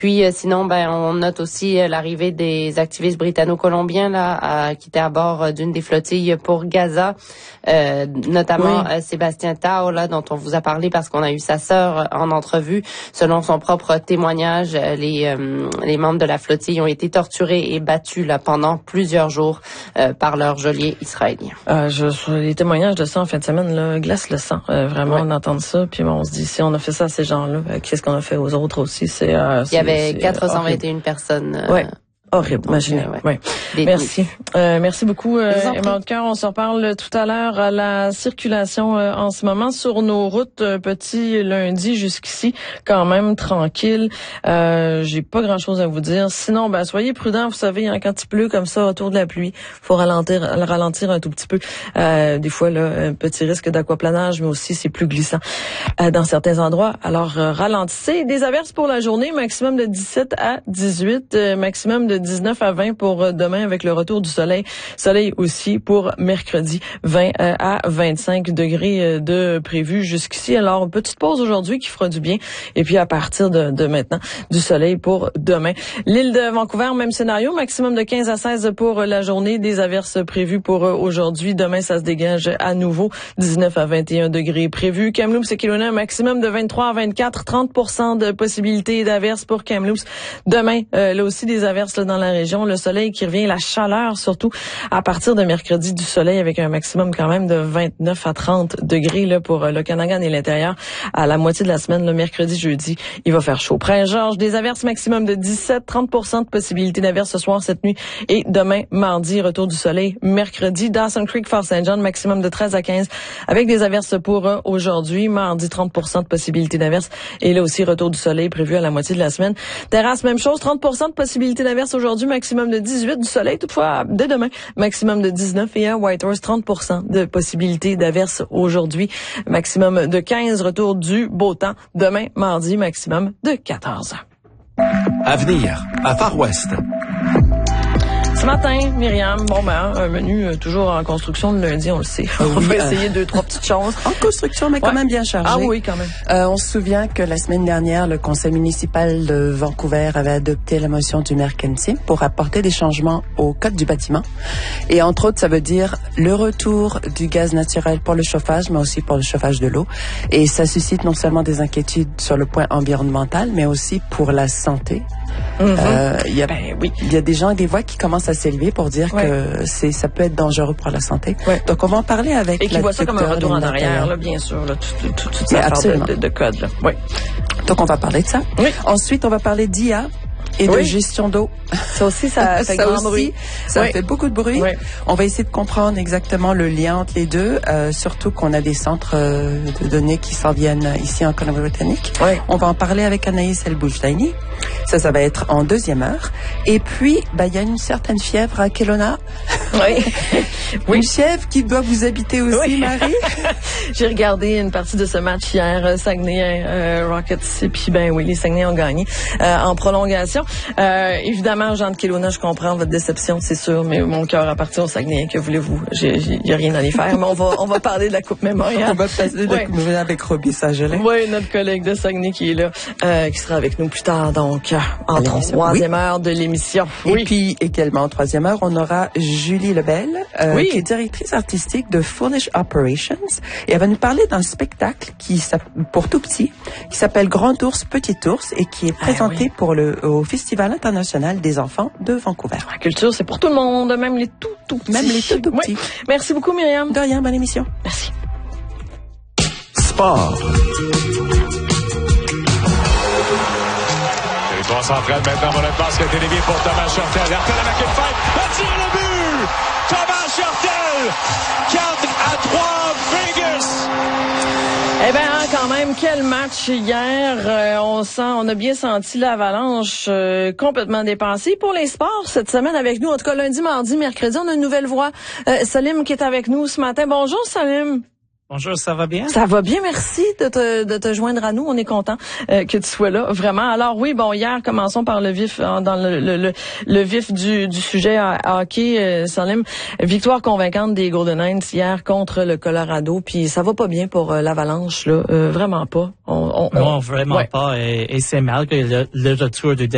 Puis sinon, on note aussi l'arrivée des activistes britanno-colombiens là, qui étaient à bord d'une des flottilles pour Gaza, notamment Sébastien Tao, là, dont on vous a parlé parce qu'on a eu sa sœur en entrevue. Selon son propre témoignage, les membres de la flottille ont été torturés et battus là pendant plusieurs jours par leurs geôliers israéliens. Les témoignages de ça en fin de semaine là, glacent le sang, vraiment d'entendre ça. Puis on se dit, si on a fait ça à ces gens-là, qu'est-ce qu'on a fait aux autres aussi? Il y avait 421 personnes. Horrible, imaginez. Merci. Merci beaucoup, Emma Haute-Cœur. On se reparle tout à l'heure à la circulation en ce moment sur nos routes. Petit lundi jusqu'ici, quand même tranquille. J'ai pas grand-chose à vous dire. Sinon, soyez prudents. Vous savez, quand il pleut comme ça autour de la pluie, faut ralentir un tout petit peu. Des fois, là, un petit risque d'aquaplanage, mais aussi c'est plus glissant dans certains endroits. Alors, ralentissez. Des averses pour la journée, maximum de 17 à 18, maximum de 19 à 20 pour demain avec le retour du soleil. Soleil aussi pour mercredi, 20 à 25 degrés de prévu jusqu'ici. Alors, petite pause aujourd'hui qui fera du bien. Et puis, à partir de maintenant, du soleil pour demain. L'île de Vancouver, même scénario, maximum de 15 à 16 pour la journée. Des averses prévues pour aujourd'hui. Demain, ça se dégage à nouveau. 19 à 21 degrés prévus. Kamloops et Kelowna, maximum de 23 à 24. 30% de possibilité d'averses pour Kamloops. Demain, là aussi, des averses là, dans la région. Le soleil qui revient, la chaleur surtout à partir de mercredi, du soleil avec un maximum quand même de 29 à 30 degrés là, pour le Okanagan et l'intérieur. À la moitié de la semaine, le mercredi, jeudi, il va faire chaud. Prince-Georges, des averses maximum de 17, 30% de possibilité d'averses ce soir, cette nuit et demain, mardi, retour du soleil. Mercredi, Dawson Creek, Fort St. John, maximum de 13 à 15 avec des averses pour aujourd'hui. Mardi, 30% de possibilité d'averses et là aussi, retour du soleil prévu à la moitié de la semaine. Terrasse, même chose, 30% de possibilité d'averses aujourd'hui, maximum de 18, du soleil toutefois dès demain, maximum de 19 et à Whitehorse, 30% de possibilité d'averses aujourd'hui, maximum de 15, retour du beau temps demain, mardi, maximum de 14. Avenir, à Far West. Ce matin, Myriam, un menu toujours en construction le lundi, on le sait. On va essayer 2-3 petites choses. En construction, mais quand même bien chargé. Ah oui, quand même. On se souvient que la semaine dernière, le conseil municipal de Vancouver avait adopté la motion du maire Ken Sim pour apporter des changements au code du bâtiment. Et entre autres, ça veut dire le retour du gaz naturel pour le chauffage, mais aussi pour le chauffage de l'eau. Et ça suscite non seulement des inquiétudes sur le point environnemental, mais aussi pour la santé. Il y a des gens et des voix qui commencent à s'élever pour dire que ça peut être dangereux pour la santé. Donc, on va en parler avec et qui voit ça comme un retour en arrière, là, bien sûr, là, toute cette affaire de code. Là. Oui. Donc, on va parler de ça. Oui. Ensuite, on va parler d'IA et de gestion d'eau. Ça aussi, ça fait grand bruit. Ça fait beaucoup de bruit. Oui. On va essayer de comprendre exactement le lien entre les deux, surtout qu'on a des centres de données qui s'en viennent ici en Colombie-Britannique. Oui. On va en parler avec Anaïs El-Boujdaini. Ça va être en deuxième heure. Et puis, il y a une certaine fièvre à Kelowna. Oui. Une fièvre qui doit vous habiter aussi, Marie. J'ai regardé une partie de ce match hier, Saguenay Rockets, et puis les Saguenay ont gagné en prolongation. Évidemment, gens de Kelowna, je comprends votre déception, c'est sûr, mais mon cœur appartient au Saguenay. Que voulez-vous? Il a rien à y faire, mais on va parler de la Coupe Mémorial. On va passer de la Coupe Mémorial avec Robbie Saint-Gelais. Oui, notre collègue de Saguenay qui est là, qui sera avec nous plus tard, donc en troisième heure de l'émission. Et puis également en troisième heure, on aura Julie Lebel, qui est directrice artistique de Foolish Operations, et elle va nous parler d'un spectacle pour tout petit, qui s'appelle Grand Ours, Petit Ours, et qui est présenté au Festival international des enfants de Vancouver. La culture, c'est pour tout le monde, même les tout petits. Même les tout petits. Merci beaucoup, Myriam. De rien, bonne émission. Merci. Sport. On s'entraîne maintenant pour le basket délégué pour Thomas Chortel. Hertel avec une fête. Le tir, le but! Thomas Chortel! 4-3 Vegas! Quand même, quel match hier. On a bien senti l'avalanche complètement dépassée. Pour les sports, cette semaine avec nous, en tout cas lundi, mardi, mercredi, on a une nouvelle voix. Salim qui est avec nous ce matin. Bonjour, Salim. Bonjour, ça va bien? Ça va bien, merci de te joindre à nous. On est content que tu sois là, vraiment. Alors hier, commençons par le vif, dans le vif du sujet à hockey, Salim. Victoire convaincante des Golden Knights hier contre le Colorado, puis ça va pas bien pour l'Avalanche, là, vraiment pas. Non, vraiment pas. Et c'est mal que le retour de